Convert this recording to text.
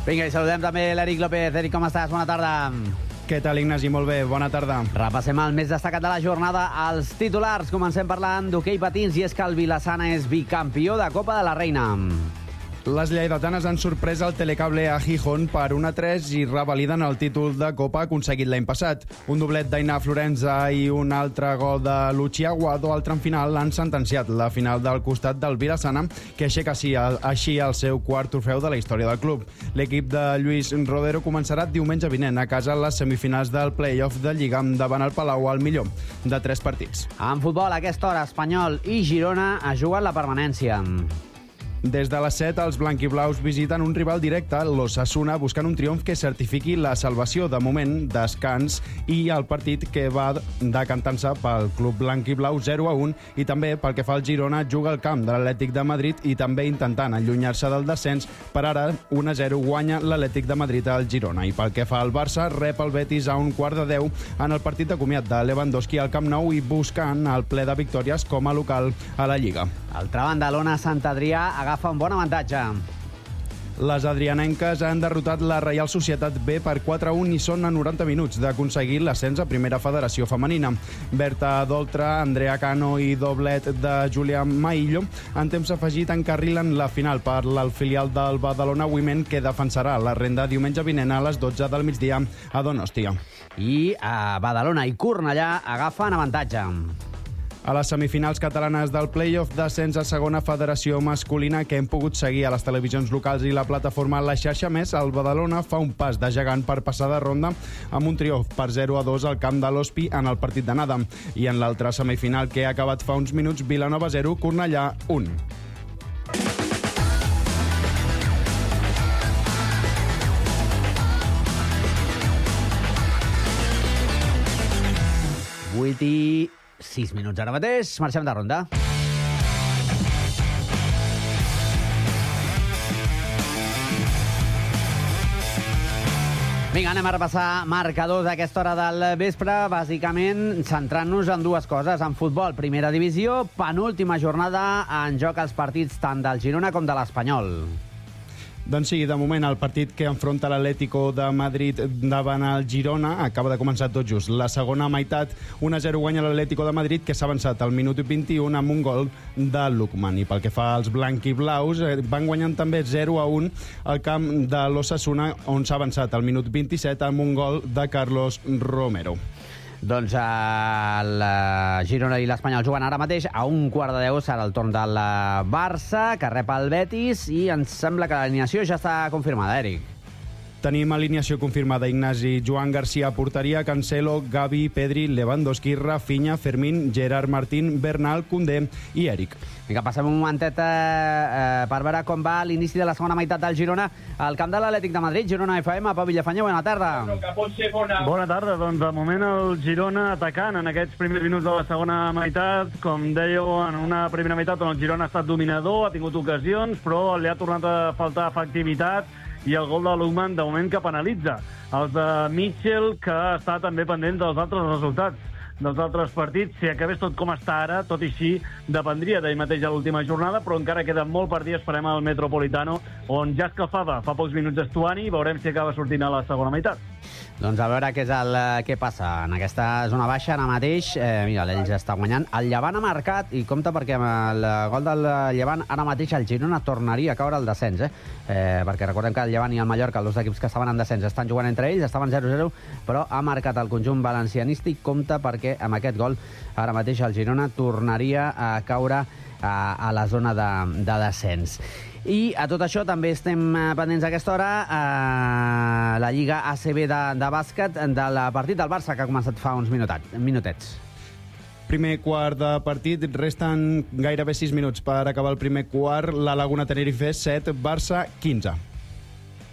Vinga, i saludem també l'Eric López. Eric, com estàs? Bona tarda. Què tal, Ignasi? Molt bé, bona tarda. Repassem el més destacat de la jornada, els titulars. Comencem parlant d'hoquei patins, i és que el Vilassana és bicampió de Copa de la Reina. Les lleidatanes han sorprès el Telecable a Gijón per 1-3 i revaliden el títol de Copa aconseguit l'any passat. Un doblet d'Aina Florenza i un altre gol de Lucia Guado al tram final han sentenciat la final del costat del Vilassana, que aixeca així el seu quart trofeu de la història del club. L'equip de Lluís Rodero començarà diumenge vinent a casa les semifinals del play-off de Lliga davant el Palau al millor de 3 partits. En futbol, a aquesta hora, Espanyol i Girona es juguen la permanència. Des de les 7, els blanquiblaus visiten un rival directe, l'Osasuna, buscant un triomf que certifiqui la salvació. De moment, descans, i el partit que va decantant-se pel club blanquiblau 0-1, i també pel que fa al Girona, juga al camp de l'Atlètic de Madrid i també intentant allunyar-se del descens. Per ara, 1-0 guanya l'Atlètic de Madrid al Girona. I pel que fa al Barça, rep el Betis a 1:15 en el partit de comiat de Lewandowski al Camp Nou i buscant el ple de victòries com a local a la Lliga. Altra banda, l'Ona Sant Adrià agafa un bon avantatge. Les adrianenques han derrotat la Reial Societat B per 4-1 i són a 90 minuts d'aconseguir l'ascens a Primera Federació Femenina. Berta Doltra, Andrea Cano i doblet de Julià Maillo en temps afegit encarrilen la final per el filial del Badalona Women, que defensarà la renda diumenge vinent a les 12 del migdia a Donòstia. I a Badalona i Cornellà agafen avantatge. A les semifinals catalanes del play-off d'ascens a segona federació masculina que hem pogut seguir a les televisions locals i la plataforma La Xarxa Més, el Badalona fa un pas de gegant per passar de ronda amb un triomf per 0-2 al camp de l'Hospi en el partit d'anada. I en l'altra semifinal, que ha acabat fa uns minuts, Vilanova 0, Cornellà 1. Vuit i 6 minuts ara mateix. Marxem de ronda. Vinga, anem a repassar marcadors a aquesta hora del vespre, bàsicament centrant-nos en dues coses. En futbol, primera divisió, penúltima jornada, en joc els partits tant del Girona com de l'Espanyol. Doncs sí, de moment el partit que enfronta l'Atlético de Madrid davant el Girona acaba de començar tot just. La segona meitat, 1-0 guanya l'Atlético de Madrid, que s'ha avançat al minut 21 amb un gol de Lukman. I pel que fa als blanquiblaus, van guanyant també 0-1 al camp de l'Osasuna, on s'ha avançat al minut 27 amb un gol de Carlos Romero. Doncs el Girona i l'Espanyol juguen ara mateix a 1:15. Serà el torn del Barça, que rep el Betis, i ens sembla que l'alineació ja està confirmada, Eric. Tenim alineació confirmada: Ignasi, Joan Garcia, porteria, Cancelo, Gavi, Pedri, Lewandowski, Rafinha, Fermín, Gerard Martín, Bernal, Koundé i Eric. Vinga, passem un momentet per veure com va l'inici de la segona meitat del Girona al camp de l'Atlètic de Madrid. Girona FM, Pau Villafañé, bona tarda. Bona tarda, doncs de moment el Girona atacant en aquests primers minuts de la segona meitat. Com dèieu, en una primera meitat on el Girona ha estat dominador, ha tingut ocasions, però li ha tornat a faltar efectivitat, i el gol de Lukman, de moment, que penalitza els de Mitchell, que està també pendent dels altres resultats dels altres partits. Si acabés tot com està ara, tot i així, dependria d'ell mateix a l'última jornada, però encara queda molt per dir. Esperem al Metropolitano, on ja escalfava fa pocs minuts Estuani, i veurem si acaba sortint a la segona meitat. Doncs a veure què passa en aquesta zona baixa ara mateix. Mira, l'Ells està guanyant. El Llevant ha marcat, i compte perquè amb el gol del Llevant ara mateix el Girona tornaria a caure al descens, perquè recordem que el Llevant i el Mallorca, els dos equips que estaven en descens, estan jugant entre ells, estaven 0-0, però ha marcat el conjunt valencianístic. Compte perquè amb aquest gol ara mateix el Girona tornaria a caure a la zona de descens. I a tot això també estem pendents a aquesta hora la Lliga ACB de bàsquet del partit del Barça, que ha començat fa uns minutets. Primer quart de partit, resten gairebé 6 minuts per acabar el primer quart. La Laguna Tenerife 7, Barça 15.